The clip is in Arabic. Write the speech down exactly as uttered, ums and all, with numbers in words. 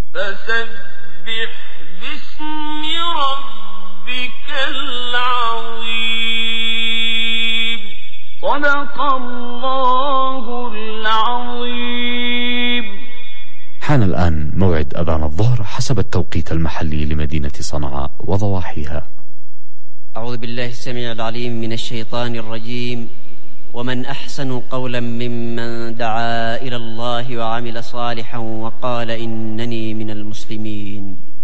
فسبح باسم ربك العظيم. صدق الله العظيم. حان الآن موعد أذان الظهر حسب التوقيت المحلي لمدينة صنعاء وضواحيها. أعوذ بالله السميع العليم من الشيطان الرجيم. ومن أحسن قولا ممن دعا إلى الله وعمل صالحا وقال إنني من المسلمين.